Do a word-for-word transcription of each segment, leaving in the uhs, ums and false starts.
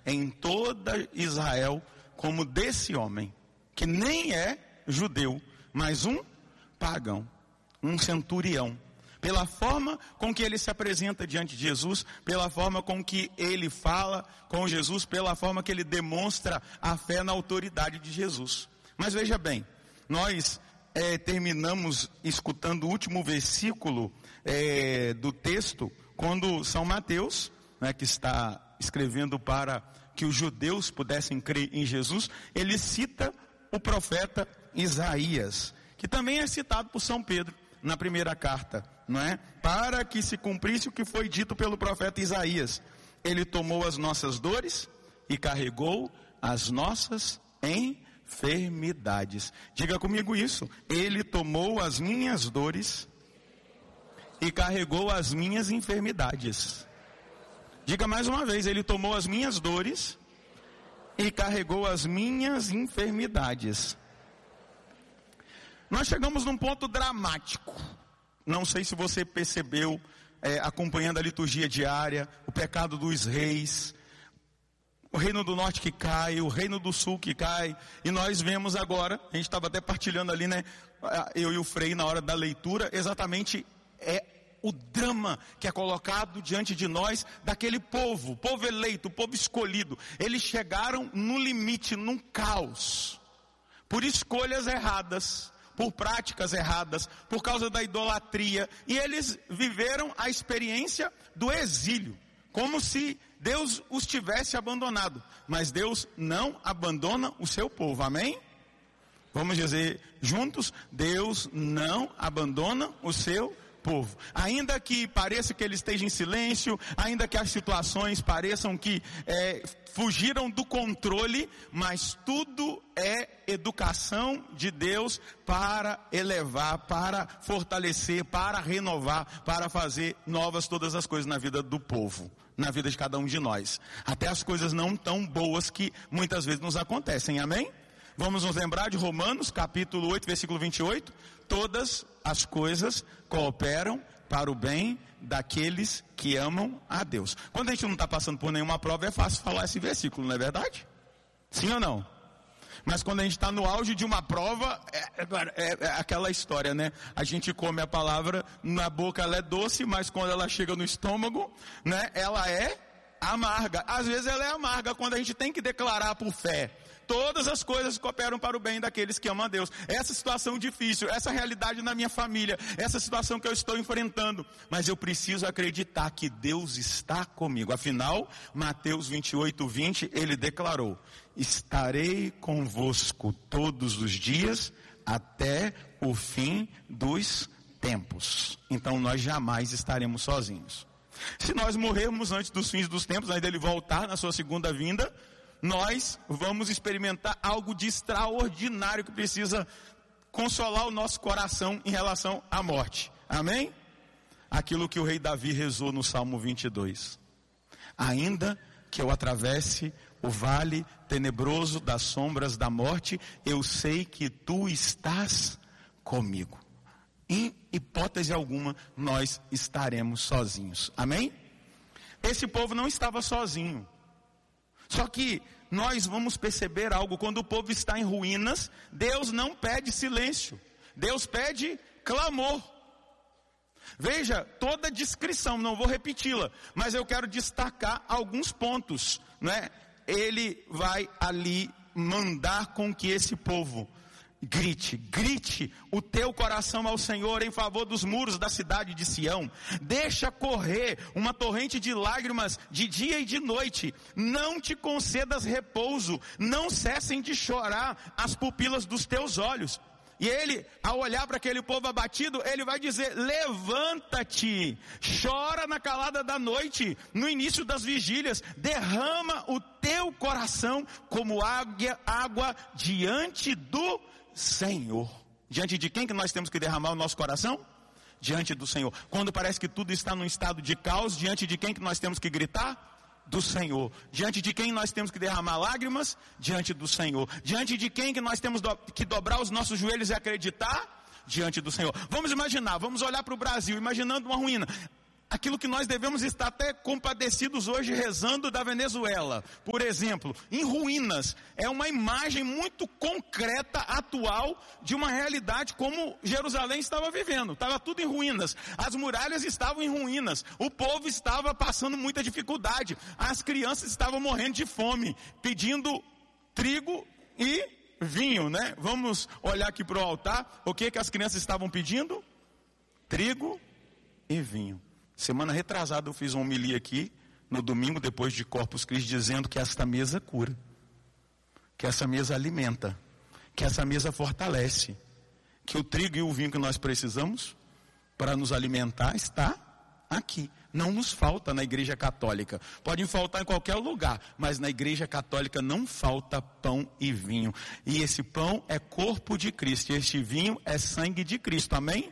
em toda Israel como desse homem, que nem é judeu, mas um pagão, um centurião. Pela forma com que ele se apresenta diante de Jesus, pela forma com que ele fala com Jesus, pela forma que ele demonstra a fé na autoridade de Jesus. Mas veja bem, nós é, terminamos escutando o último versículo é, do texto, quando São Mateus, né, que está escrevendo para que os judeus pudessem crer em Jesus, ele cita o profeta Isaías, que também é citado por São Pedro na primeira carta, não é? Para que se cumprisse o que foi dito pelo profeta Isaías. Ele tomou as nossas dores e carregou as nossas enfermidades. Diga comigo isso. Ele tomou as minhas dores e carregou as minhas enfermidades. Diga mais uma vez. Ele tomou as minhas dores e carregou as minhas enfermidades. Nós chegamos num ponto dramático. Não sei se você percebeu, é, acompanhando a liturgia diária, o pecado dos reis, o reino do norte que cai, o reino do sul que cai, e nós vemos agora, a gente estava até partilhando ali, né, eu e o Frei na hora da leitura, exatamente é o drama que é colocado diante de nós, daquele povo, o povo eleito, o povo escolhido. Eles chegaram no limite, num caos, por escolhas erradas, por práticas erradas, por causa da idolatria, e eles viveram a experiência do exílio, como se Deus os tivesse abandonado. Mas Deus não abandona o seu povo, amém? Vamos dizer juntos, Deus não abandona o seu povo. Ainda que pareça que ele esteja em silêncio, ainda que as situações pareçam que é, fugiram do controle, mas tudo é educação de Deus para elevar, para fortalecer, para renovar, para fazer novas todas as coisas na vida do povo, na vida de cada um de nós. Até as coisas não tão boas que muitas vezes nos acontecem, amém? Vamos nos lembrar de Romanos, capítulo oito, versículo vinte e oito. Todas as coisas cooperam para o bem daqueles que amam a Deus. Quando a gente não está passando por nenhuma prova, é fácil falar esse versículo, não é verdade? Sim ou não? Mas quando a gente está no auge de uma prova, é, é, é aquela história, né? A gente come a palavra, na boca ela é doce, mas quando ela chega no estômago, né, ela é amarga. Às vezes ela é amarga quando a gente tem que declarar por fé. Todas as coisas cooperam para o bem daqueles que amam a Deus. Essa situação difícil, essa realidade na minha família, essa situação que eu estou enfrentando, mas eu preciso acreditar que Deus está comigo. Afinal, Mateus vinte e oito, vinte, ele declarou: estarei convosco todos os dias até o fim dos tempos. Então nós jamais estaremos sozinhos. Se nós morrermos antes dos fins dos tempos, ainda ele voltar na sua segunda vinda, nós vamos experimentar algo de extraordinário que precisa consolar o nosso coração em relação à morte. Amém? Aquilo que o rei Davi rezou no Salmo vinte e dois. Ainda que eu atravesse o vale tenebroso das sombras da morte, eu sei que tu estás comigo. Em hipótese alguma, nós estaremos sozinhos. Amém? Esse povo não estava sozinho. Só que nós vamos perceber algo: quando o povo está em ruínas, Deus não pede silêncio, Deus pede clamor. Veja, toda a descrição, não vou repeti-la, mas eu quero destacar alguns pontos, né? Ele vai ali mandar com que esse povo grite, grite o teu coração ao Senhor em favor dos muros da cidade de Sião. Deixa correr uma torrente de lágrimas de dia e de noite. Não te concedas repouso. Não cessem de chorar as pupilas dos teus olhos. E ele, ao olhar para aquele povo abatido, ele vai dizer: levanta-te, chora na calada da noite, no início das vigílias, derrama o teu coração como água, água diante do Senhor. Diante de quem que nós temos que derramar o nosso coração? Diante do Senhor. Quando parece que tudo está num estado de caos, diante de quem que nós temos que gritar? Do Senhor. Diante de quem nós temos que derramar lágrimas? Diante do Senhor. Diante de quem que nós temos do, que dobrar os nossos joelhos e acreditar? Diante do Senhor. Vamos imaginar, vamos olhar para o Brasil, imaginando uma ruína. aquilo que nós devemos estar até compadecidos hoje rezando da Venezuela, por exemplo, em ruínas, é uma imagem muito concreta, atual, de uma realidade como Jerusalém estava vivendo. Estava tudo em ruínas, as muralhas estavam em ruínas, o povo estava passando muita dificuldade, as crianças estavam morrendo de fome, pedindo trigo e vinho, né? Vamos olhar aqui para o altar, o que que as crianças estavam pedindo? Trigo e vinho. Semana retrasada eu fiz uma homilia aqui, no domingo depois de Corpus Christi, dizendo que esta mesa cura, que essa mesa alimenta, que essa mesa fortalece, que o trigo e o vinho que nós precisamos para nos alimentar está aqui. Não nos falta na igreja católica. Pode faltar em qualquer lugar, mas na igreja católica não falta pão e vinho. E esse pão é corpo de Cristo, e este vinho é sangue de Cristo, amém?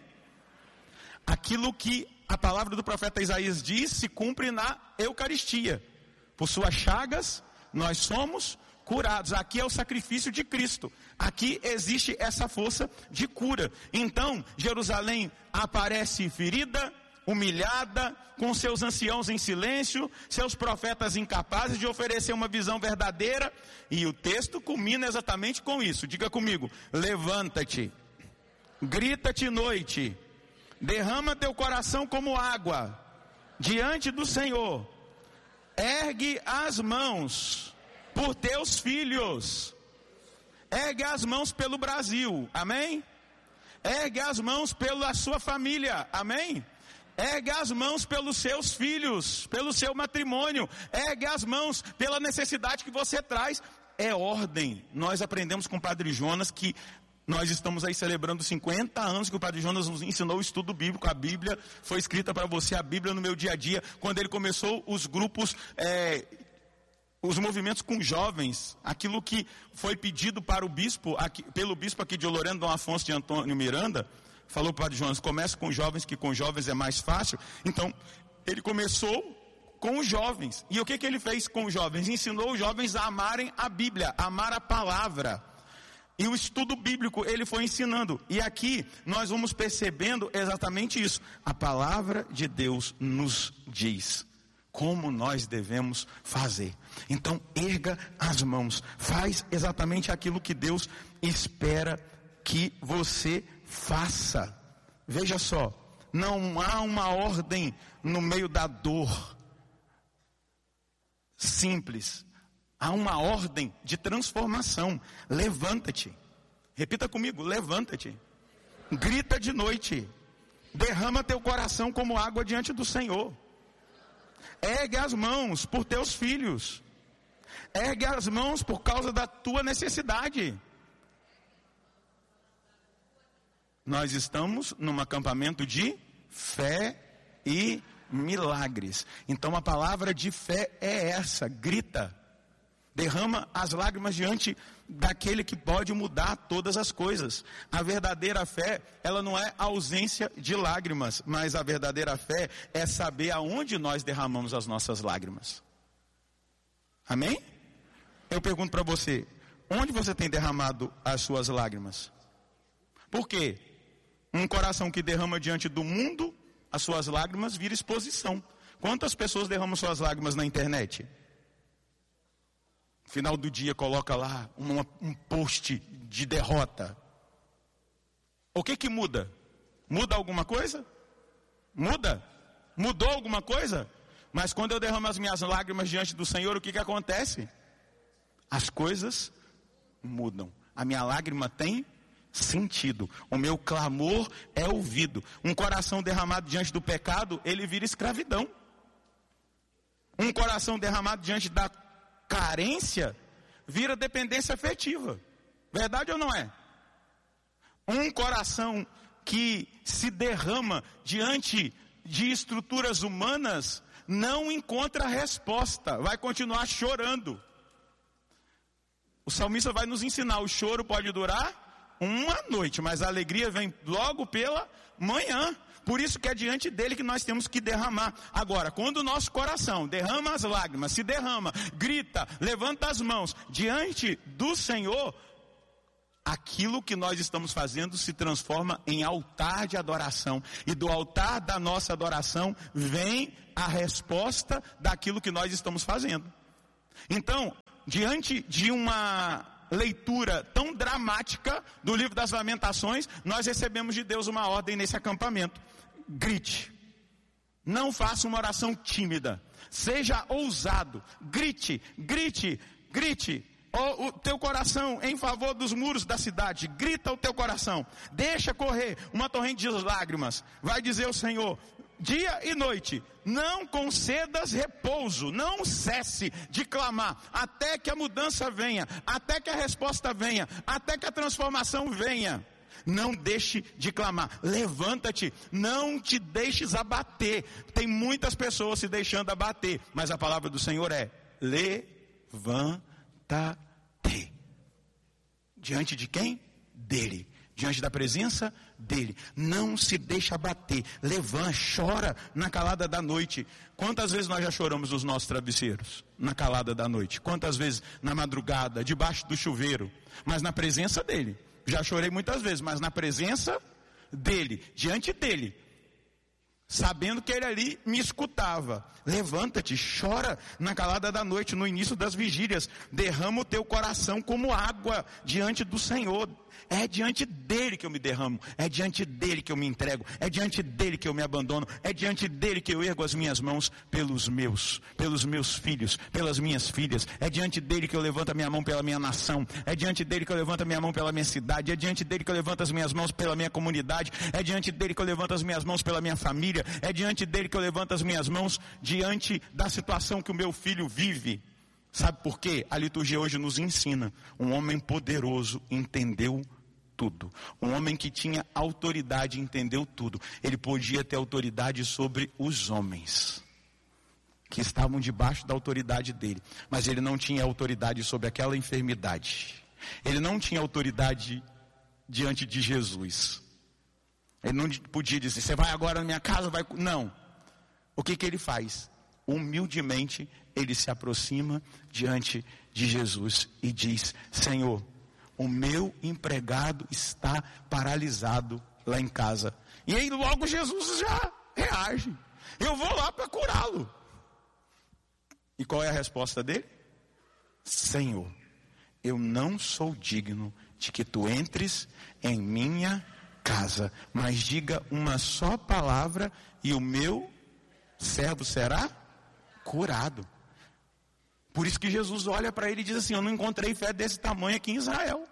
Aquilo que a palavra do profeta Isaías diz se cumpre na Eucaristia. Por suas chagas nós somos curados. Aqui é o sacrifício de Cristo. Aqui existe essa força de cura. Então Jerusalém aparece ferida, humilhada, com seus anciãos em silêncio, seus profetas incapazes de oferecer uma visão verdadeira, e o texto culmina exatamente com isso. Diga comigo: levanta-te, grita-te noite, derrama teu coração como água diante do Senhor, ergue as mãos por teus filhos, ergue as mãos pelo Brasil, amém? Ergue as mãos pela sua família, amém? Ergue as mãos pelos seus filhos, pelo seu matrimônio, ergue as mãos pela necessidade que você traz. É ordem. Nós aprendemos com o Padre Jonas que nós estamos aí celebrando cinquenta anos que o Padre Jonas nos ensinou o estudo bíblico. A Bíblia foi escrita para você, a Bíblia no meu dia a dia. Quando ele começou os grupos, é, os movimentos com jovens, aquilo que foi pedido para o bispo, aqui, pelo bispo aqui de Lorena, Dom Afonso de Antônio Miranda, falou para o Padre Jonas: comece com jovens, que com jovens é mais fácil. Então, ele começou com os jovens. E o que, que ele fez com os jovens? Ensinou os jovens a amarem a Bíblia, a amar a palavra. E o estudo bíblico ele foi ensinando. E aqui nós vamos percebendo exatamente isso. A palavra de Deus nos diz como nós devemos fazer. Então, erga as mãos. Faz exatamente aquilo que Deus espera que você faça. Veja só, não há uma ordem no meio da dor simples. Há uma ordem de transformação. Levanta-te. Repita comigo: levanta-te. Grita de noite. Derrama teu coração como água diante do Senhor. Ergue as mãos por teus filhos. Ergue as mãos por causa da tua necessidade. Nós estamos num acampamento de fé e milagres. Então a palavra de fé é essa: grita, derrama as lágrimas diante daquele que pode mudar todas as coisas. A verdadeira fé, ela não é ausência de lágrimas, mas a verdadeira fé é saber aonde nós derramamos as nossas lágrimas. Amém? Eu pergunto para você: onde você tem derramado as suas lágrimas? Por quê? Um coração que derrama diante do mundo as suas lágrimas vira exposição. Quantas pessoas derramam suas lágrimas na internet? Final do dia coloca lá uma, um post de derrota. O que que muda? Muda alguma coisa? Muda? Mudou alguma coisa? Mas quando eu derramo as minhas lágrimas diante do Senhor, o que que acontece? As coisas mudam. A minha lágrima tem sentido. O meu clamor é ouvido. Um coração derramado diante do pecado, ele vira escravidão. Um coração derramado diante da carência vira dependência afetiva. Verdade ou não é? Um coração que se derrama diante de estruturas humanas não encontra resposta, vai continuar chorando. O salmista vai nos ensinar: o choro pode durar uma noite, mas a alegria vem logo pela manhã. Por isso que é diante dele que nós temos que derramar. Agora, quando o nosso coração derrama as lágrimas, se derrama, grita, levanta as mãos diante do Senhor, aquilo que nós estamos fazendo se transforma em altar de adoração. E do altar da nossa adoração vem a resposta daquilo que nós estamos fazendo. Então, diante de uma leitura tão dramática do livro das Lamentações, nós recebemos de Deus uma ordem nesse acampamento: grite. Não faça uma oração tímida. Seja ousado. Grite, grite, grite. O, o teu coração em favor dos muros da cidade. Grita o teu coração. Deixa correr uma torrente de lágrimas. Vai dizer o Senhor, dia e noite: não concedas repouso, não cesse de clamar, até que a mudança venha, até que a resposta venha, até que a transformação venha. Não deixe de clamar, levanta-te, não te deixes abater. Tem muitas pessoas se deixando abater, mas a palavra do Senhor é: levanta-te. Diante de quem? Dele. Diante da presença dele. Não se deixa abater. Levanta, chora na calada da noite. Quantas vezes nós já choramos nos nossos travesseiros? Na calada da noite. Quantas vezes na madrugada, debaixo do chuveiro? Mas na presença dele. Já chorei muitas vezes, mas na presença dele, diante dele, sabendo que ele ali me escutava. Levanta-te, chora na calada da noite, no início das vigílias. Derrama o teu coração como água diante do Senhor. É diante dele que eu me derramo, é diante dele que eu me entrego, é diante dele que eu me abandono, é diante dele que eu ergo as minhas mãos pelos meus, pelos meus filhos, pelas minhas filhas, é diante dele que eu levanto a minha mão pela minha nação, é diante dele que eu levanto a minha mão pela minha cidade, é diante dele que eu levanto as minhas mãos pela minha comunidade, é diante dele que eu levanto as minhas mãos pela minha família, é diante dele que eu levanto as minhas mãos diante da situação que o meu filho vive. Sabe por quê? A liturgia hoje nos ensina: um homem poderoso entendeu tudo. Um homem que tinha autoridade entendeu tudo. Ele podia ter autoridade sobre os homens que estavam debaixo da autoridade dele, mas ele não tinha autoridade sobre aquela enfermidade. Ele não tinha autoridade diante de Jesus. Ele não podia dizer: você vai agora na minha casa, vai... Não. O que que ele faz? Humildemente ele se aproxima diante de Jesus e diz: Senhor, o meu empregado está paralisado lá em casa. E aí logo Jesus já reage: eu vou lá para curá-lo. E qual é a resposta dele? Senhor, eu não sou digno de que tu entres em minha casa, mas diga uma só palavra e o meu servo será curado. Por isso que Jesus olha para ele e diz assim: eu não encontrei fé desse tamanho aqui em Israel.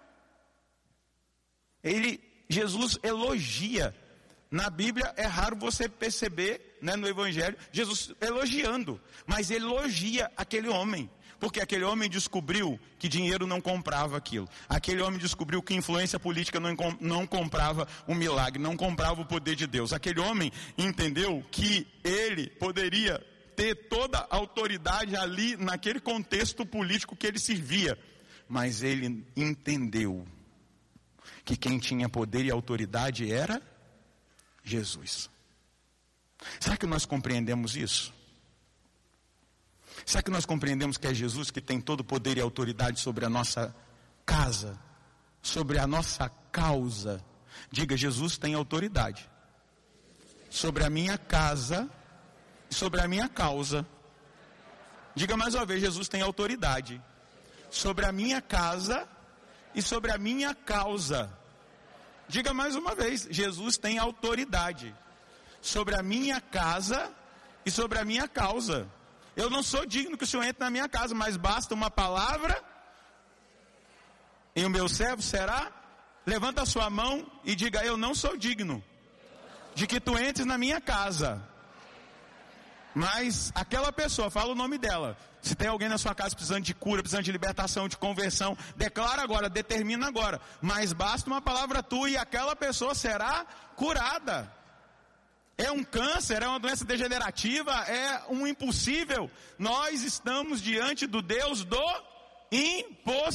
Ele, Jesus elogia. Na Bíblia é raro você perceber, né, no Evangelho, Jesus elogiando. Mas ele elogia aquele homem. Porque aquele homem descobriu que dinheiro não comprava aquilo. Aquele homem descobriu que influência política não, não comprava o milagre, não comprava o poder de Deus. Aquele homem entendeu que ele poderia ter toda a autoridade ali naquele contexto político que ele servia. Mas ele entendeu que quem tinha poder e autoridade era Jesus. Será que nós compreendemos isso? Será que nós compreendemos que é Jesus que tem todo o poder e autoridade sobre a nossa casa, sobre a nossa causa? Diga: Jesus tem autoridade sobre a minha casa e sobre a minha causa. Diga mais uma vez: Jesus tem autoridade sobre a minha casa e sobre a minha causa. Diga mais uma vez: Jesus tem autoridade sobre a minha casa e sobre a minha causa. Eu não sou digno que o Senhor entre na minha casa, mas basta uma palavra e o meu servo será. Levanta a sua mão e diga: eu não sou digno de que tu entres na minha casa. Mas aquela pessoa, fala o nome dela. Se tem alguém na sua casa precisando de cura, precisando de libertação, de conversão, declara agora, determina agora. Mas basta uma palavra tua e aquela pessoa será curada. É um câncer, é uma doença degenerativa, é um impossível. Nós estamos diante do Deus do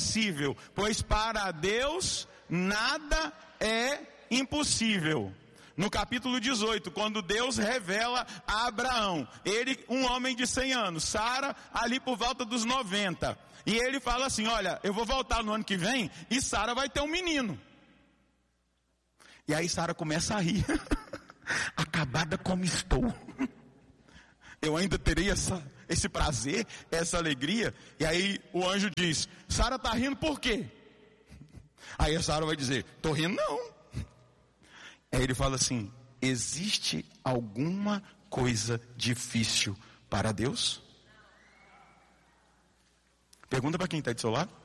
impossível. Pois para Deus nada é impossível. No capítulo dezoito, quando Deus revela a Abraão, ele, um homem de cem anos, Sara ali por volta dos noventa, e ele fala assim, olha, eu vou voltar no ano que vem, e Sara vai ter um menino. E aí Sara começa a rir, acabada como estou, eu ainda terei essa, esse prazer, essa alegria. E aí o anjo diz, Sara está rindo por quê? Aí a Sara vai dizer, estou rindo não. Aí ele fala assim, existe alguma coisa difícil para Deus? Pergunta para quem está do seu lado.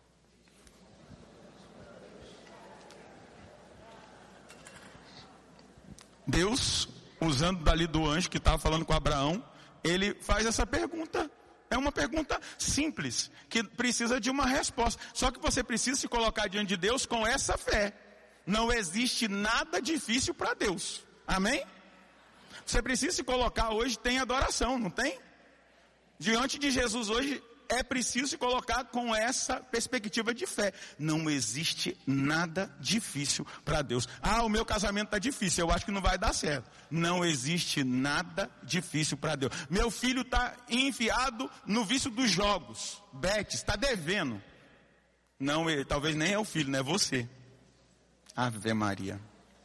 Deus, usando dali do anjo que estava falando com Abraão, ele faz essa pergunta. É uma pergunta simples, que precisa de uma resposta. Só que você precisa se colocar diante de Deus com essa fé. Não existe nada difícil para Deus. Amém? Você precisa se colocar hoje, tem adoração, não tem? Diante de Jesus hoje, é preciso se colocar com essa perspectiva de fé. Não existe nada difícil para Deus. Ah, o meu casamento está difícil, eu acho que não vai dar certo. Não existe nada difícil para Deus. Meu filho está enfiado no vício dos jogos. Bet, está devendo. Não, ele, talvez nem é o filho, não é você. Ave Maria.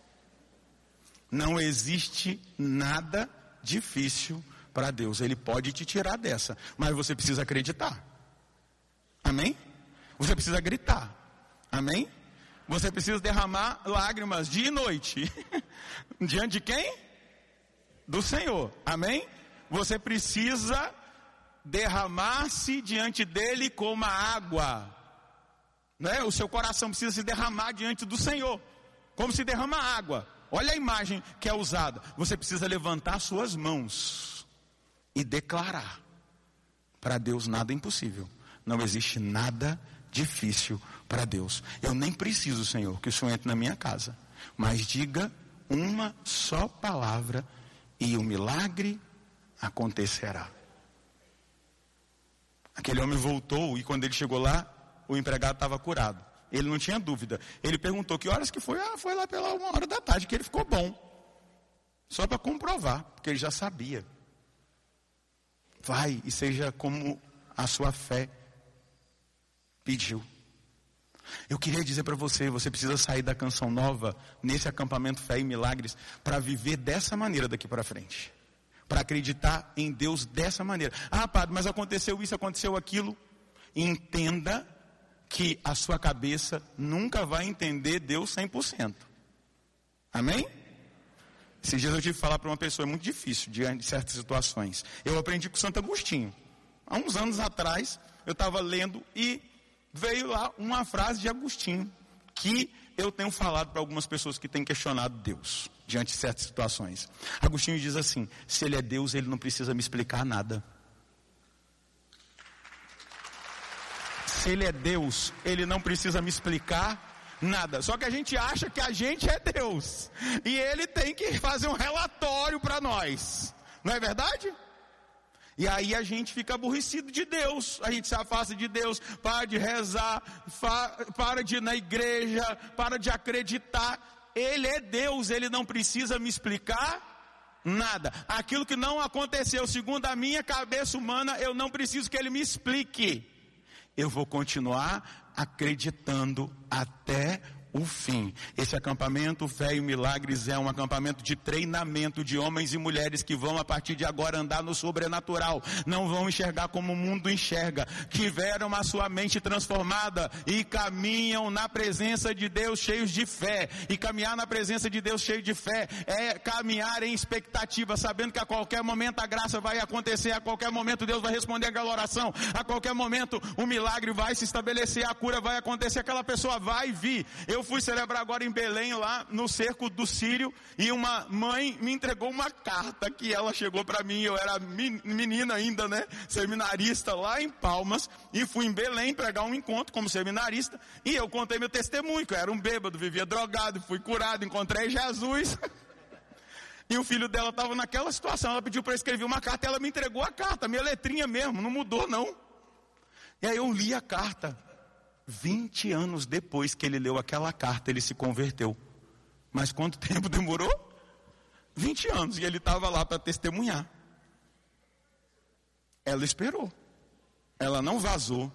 Não existe nada difícil para Deus. Ele pode te tirar dessa, mas você precisa acreditar. Amém? Você precisa gritar. Amém? Você precisa derramar lágrimas dia e noite. Diante de quem? Do Senhor. Amém? Você precisa derramar-se diante dele como a água. Né? O seu coração precisa se derramar diante do Senhor, como se derrama água. Olha a imagem que é usada. Você precisa levantar suas mãos e declarar: para Deus nada é impossível. Não existe nada difícil para Deus. Eu nem preciso, Senhor, que o Senhor entre na minha casa, mas diga uma só palavra e o milagre acontecerá. Aquele homem voltou e quando ele chegou lá, o empregado estava curado. Ele não tinha dúvida. Ele perguntou que horas que foi. Ah, foi lá pela uma hora da tarde que ele ficou bom. Só para comprovar, porque ele já sabia. Vai e seja como a sua fé pediu. Eu queria dizer para você, você precisa sair da Canção Nova, nesse acampamento Fé e Milagres, para viver dessa maneira daqui para frente. Para acreditar em Deus dessa maneira. Ah, padre, mas aconteceu isso, aconteceu aquilo. Entenda que a sua cabeça nunca vai entender Deus cem por cento. Amém? Esses dias eu tive que falar para uma pessoa, é muito difícil diante de certas situações. Eu aprendi com Santo Agostinho. Há uns anos atrás, eu estava lendo e veio lá uma frase de Agostinho, que eu tenho falado para algumas pessoas que têm questionado Deus, diante de certas situações. Agostinho diz assim: se ele é Deus, ele não precisa me explicar nada. Se ele é Deus, ele não precisa me explicar nada. Só que a gente acha que a gente é Deus. E ele tem que fazer um relatório para nós. Não é verdade? E aí a gente fica aborrecido de Deus. A gente se afasta de Deus, para de rezar, para de ir na igreja, para de acreditar. Ele é Deus, ele não precisa me explicar nada. Aquilo que não aconteceu segundo a minha cabeça humana, eu não preciso que ele me explique. Eu vou continuar acreditando até o fim. Esse acampamento Fé e Milagres é um acampamento de treinamento de homens e mulheres que vão a partir de agora andar no sobrenatural. Não vão enxergar como o mundo enxerga. Tiveram a sua mente transformada e caminham na presença de Deus cheios de fé. E caminhar na presença de Deus cheio de fé é caminhar em expectativa, sabendo que a qualquer momento a graça vai acontecer, a qualquer momento Deus vai responder aquela oração, a qualquer momento o milagre vai se estabelecer, a cura vai acontecer, aquela pessoa vai vir. Eu fui celebrar agora em Belém, lá no cerco do Sírio, e uma mãe me entregou uma carta que ela chegou para mim. Eu era menina ainda, né, seminarista lá em Palmas, e fui em Belém pregar um encontro como seminarista, e eu contei meu testemunho, que eu era um bêbado, vivia drogado, fui curado, encontrei Jesus. E o filho dela estava naquela situação, ela pediu para eu escrever uma carta, ela me entregou a carta, minha letrinha mesmo, não mudou não. E aí eu li a carta. vinte anos depois que ele leu aquela carta, ele se converteu. Mas quanto tempo demorou? vinte anos, e ele estava lá para testemunhar. Ela esperou. Ela não vazou.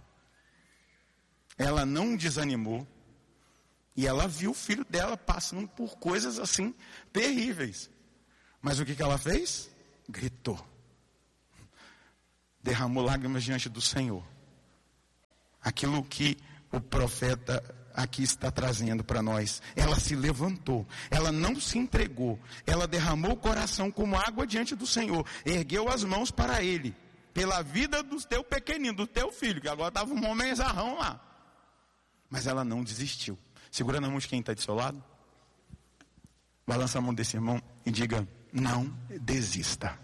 Ela não desanimou. E ela viu o filho dela passando por coisas assim terríveis. Mas o que, que ela fez? Gritou. Derramou lágrimas diante do Senhor. Aquilo que o profeta aqui está trazendo para nós. Ela se levantou. Ela não se entregou. Ela derramou o coração como água diante do Senhor. Ergueu as mãos para Ele. Pela vida do teu pequenino, do teu filho, que agora estava um homenzarrão lá. Mas ela não desistiu. Segura na mão de quem está do seu lado. Balança a mão desse irmão e diga: não desista.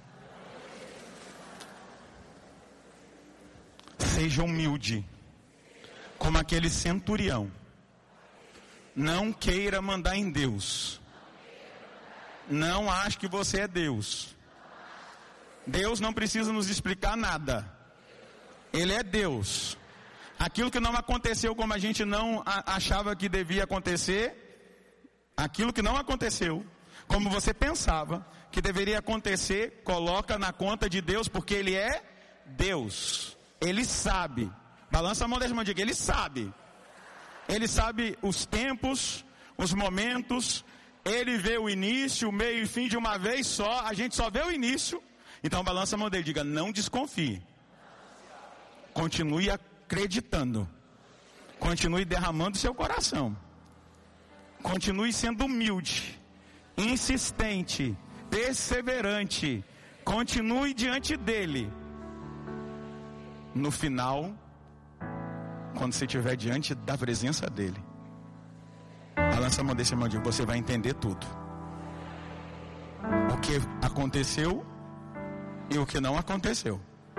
Seja humilde, como aquele centurião. Não queira mandar em Deus. Não ache que você é Deus. Deus não precisa nos explicar nada. Ele é Deus. Aquilo que não aconteceu como a gente não achava que devia acontecer, aquilo que não aconteceu, como você pensava que deveria acontecer, coloca na conta de Deus, porque Ele é Deus. Ele sabe. Balança a mão dessa mão e diga: Ele sabe. Ele sabe os tempos, os momentos. Ele vê o início, o meio e o fim de uma vez só. A gente só vê o início. Então balança a mão dele e diga: não desconfie. Continue acreditando. Continue derramando seu coração. Continue sendo humilde, insistente, perseverante. Continue diante dele. No final, quando você estiver diante da presença dele, balança a mão desse irmão e diga: você vai entender tudo. O que aconteceu e o que não aconteceu.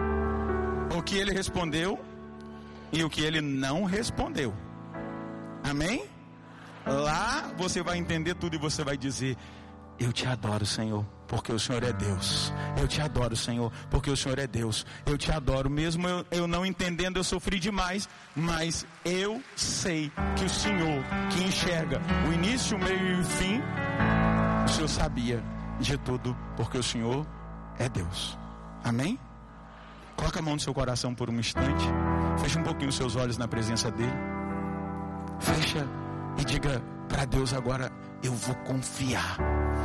O que ele respondeu e o que ele não respondeu. Amém? Lá você vai entender tudo e você vai dizer: eu te adoro, Senhor, porque o Senhor é Deus. Eu te adoro, Senhor, porque o Senhor é Deus. Eu te adoro, mesmo eu, eu não entendendo, eu sofri demais, mas eu sei que o Senhor, que enxerga o início, o meio e o fim, o Senhor sabia de tudo, porque o Senhor é Deus. Amém? Coloca a mão no seu coração por um instante. Fecha um pouquinho os seus olhos na presença dele. Fecha e diga para Deus agora: eu vou confiar.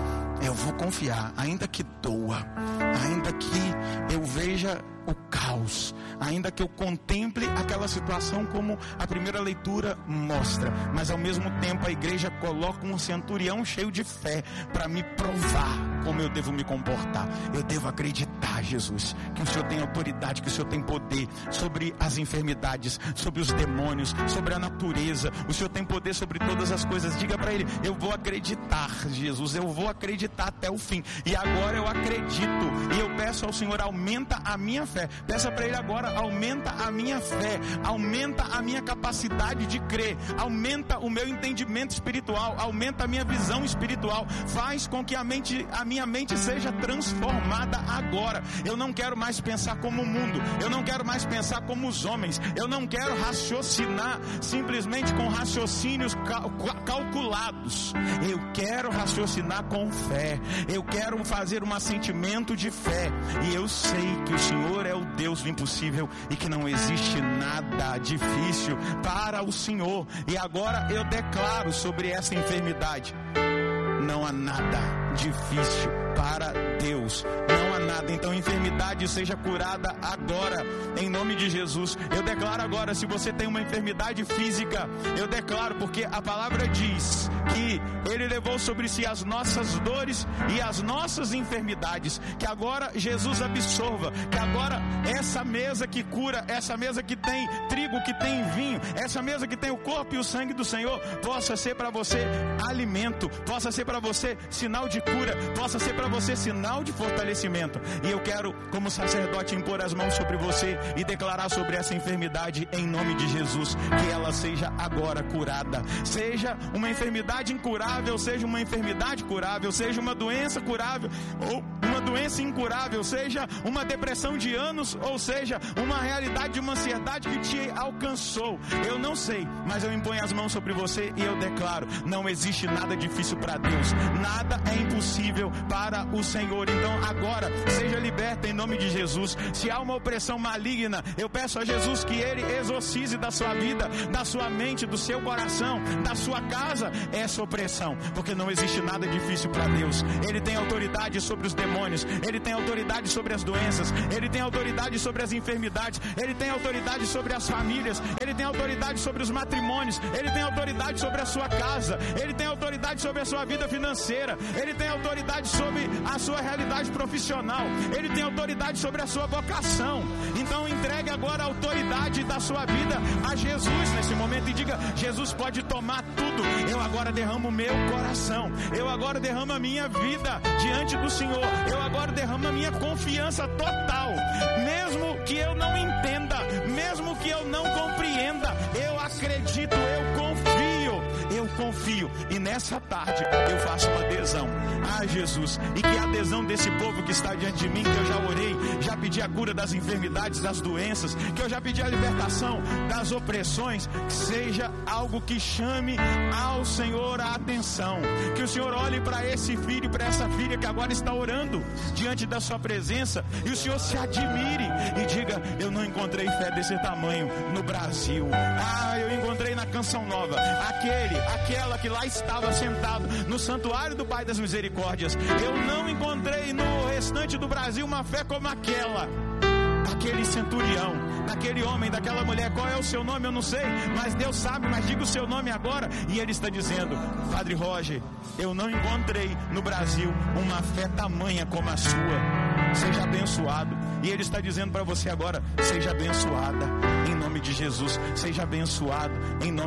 Eu vou confiar, ainda que doa, ainda que eu veja o caos, ainda que eu contemple aquela situação como a primeira leitura mostra, mas ao mesmo tempo a igreja coloca um centurião cheio de fé para me provar como eu devo me comportar. Eu devo acreditar, Jesus, que o Senhor tem autoridade, que o Senhor tem poder sobre as enfermidades, sobre os demônios, sobre a natureza. O Senhor tem poder sobre todas as coisas. Diga para ele: eu vou acreditar, Jesus, eu vou acreditar até o fim. E agora eu acredito, e eu peço ao Senhor: aumenta a minha fé. Peça para ele agora: aumenta a minha fé, aumenta a minha capacidade de crer, aumenta o meu entendimento espiritual, aumenta a minha visão espiritual, faz com que a mente, a minha mente seja transformada agora. Eu não quero mais pensar como o mundo, eu não quero mais pensar como os homens, eu não quero raciocinar simplesmente com raciocínios cal- calculados, eu quero raciocinar com fé, eu quero fazer um assentimento de fé, e eu sei que o Senhor é o Deus do impossível e que não existe nada difícil para o Senhor. E agora eu declaro sobre essa enfermidade: não há nada difícil para Deus, não há nada. Então a enfermidade seja curada agora, em nome de Jesus. Eu declaro agora, se você tem uma enfermidade física, eu declaro, porque a palavra diz que Ele levou sobre si as nossas dores e as nossas enfermidades, que agora Jesus absorva, que agora essa mesa que cura, essa mesa que tem trigo, que tem vinho, essa mesa que tem o corpo e o sangue do Senhor, possa ser para você alimento, possa ser para você sinal de cura, possa ser para você sinal de fortalecimento. E eu quero, como sacerdote, impor as mãos sobre você e declarar sobre essa enfermidade, em nome de Jesus, que ela seja agora curada. Seja uma enfermidade incurável, seja uma enfermidade curável, seja uma doença curável ou uma uma doença incurável, seja uma depressão de anos, ou seja, uma realidade de uma ansiedade que te alcançou. Eu não sei, mas eu imponho as mãos sobre você e eu declaro: não existe nada difícil para Deus, nada é impossível para o Senhor. Então agora, seja liberta em nome de Jesus. Se há uma opressão maligna, eu peço a Jesus que Ele exorcize da sua vida, da sua mente, do seu coração, da sua casa, essa opressão, porque não existe nada difícil para Deus. Ele tem autoridade sobre os demônios, Ele tem autoridade sobre as doenças, Ele tem autoridade sobre as enfermidades, Ele tem autoridade sobre as famílias, Ele tem autoridade sobre os matrimônios, Ele tem autoridade sobre a sua casa, Ele tem autoridade sobre a sua vida financeira, Ele tem autoridade sobre a sua realidade profissional, Ele tem autoridade sobre a sua vocação. Então entregue agora a autoridade da sua vida a Jesus nesse momento e diga: Jesus pode tomar tudo. Eu agora derramo o meu coração, eu agora derramo a minha vida diante do Senhor, eu agora derramo a minha confiança total, mesmo que eu não entenda, mesmo que eu não compreenda, eu acredito, eu confio, eu confio. E nessa tarde eu faço uma adesão a Jesus, e que a adesão desse povo que está diante de mim, que eu já orei, já pedi a cura das enfermidades, das doenças, que eu já pedi a libertação das opressões, que seja algo que chame ao Senhor a atenção, que o Senhor olhe para esse filho e para essa filha que agora está orando diante da sua presença, e o Senhor se admire e diga: eu não encontrei fé desse tamanho no Brasil. Ah, eu encontrei na Canção Nova aquele, aquela que lá estava sentado no santuário do Pai das Misericórdias. Eu não encontrei no restante do Brasil uma fé como aquela, aquele centurião, daquele homem, daquela mulher. Qual é o seu nome? Eu não sei, mas Deus sabe. Mas diga o seu nome agora. E ele está dizendo: Padre Roger, eu não encontrei no Brasil uma fé tamanha como a sua. Seja abençoado. E ele está dizendo para você agora: seja abençoada em nome de Jesus, seja abençoado em nome